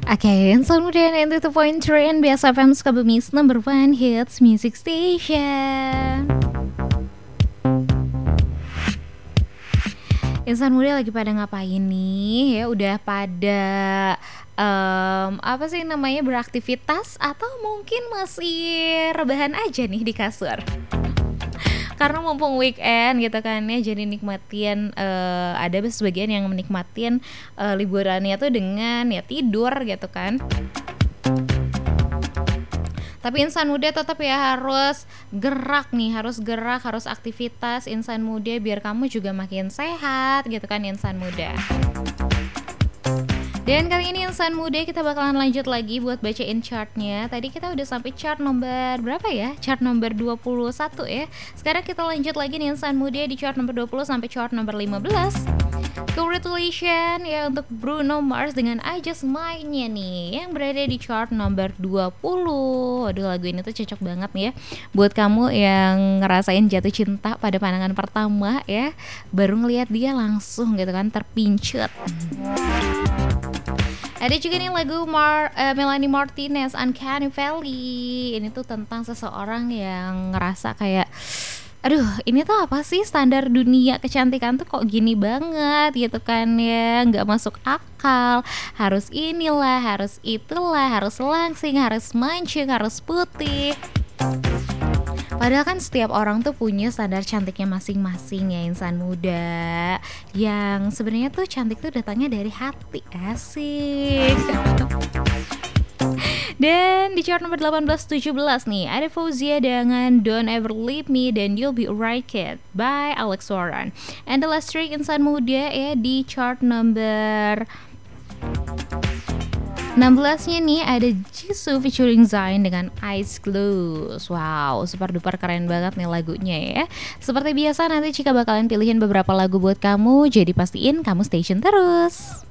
Oke, insan muda 92.3 NBS FM Sukabumi's number one hits music station. Insan muda lagi pada ngapain nih? Ya udah pada apa sih namanya, beraktivitas atau mungkin masih rebahan aja nih di kasur? Karena mumpung weekend gitu kan ya, jadi nikmatin ada sebagian yang menikmatin liburannya tuh dengan ya tidur gitu kan. Tapi insan muda tetap ya harus gerak nih, harus gerak, harus aktivitas insan muda biar kamu juga makin sehat gitu kan insan muda. Dan kali ini insan muda kita bakalan lanjut lagi buat bacain chartnya. Tadi kita udah sampai chart nomor berapa ya? Chart nomor 21 ya. Sekarang kita lanjut lagi nih insan muda di chart nomor 20 sampai chart nomor 15. Congratulations ya untuk Bruno Mars dengan I Just Mine-nya nih yang berada di chart nomor 20. Aduh, lagu ini tuh cocok banget nih ya buat kamu yang ngerasain jatuh cinta pada pandangan pertama ya. Baru ngelihat dia langsung gitu kan terpincut. Ada juga nih lagu Melanie Martinez, Uncanny Valley. Ini tuh tentang seseorang yang ngerasa kayak, aduh ini tuh apa sih standar dunia kecantikan tuh kok gini banget gitu kan ya, nggak masuk akal. Harus inilah, harus itulah, harus langsing, harus mancung, harus putih. Padahal kan setiap orang tuh punya standar cantiknya masing-masing ya insan muda. Yang sebenarnya tuh cantik tuh datangnya dari hati, asik. Dan di chart nomor 18-17 nih ada Fauzia dengan Don't Ever Leave Me dan You'll Be Alright Kid by Alex Warren. And the last track insan muda ya di chart nomor 16-nya nih ada Jisoo featuring Zayn dengan Eyes Closed. Wow, super duper keren banget nih lagunya ya. Seperti biasa nanti Cika bakalan pilihin beberapa lagu buat kamu, jadi pastiin kamu station terus.